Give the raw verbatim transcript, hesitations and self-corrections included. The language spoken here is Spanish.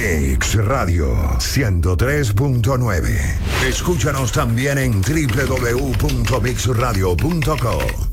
Mix Radio ciento tres punto nueve. Escúchanos también en doble u doble u doble u punto mix radio punto co.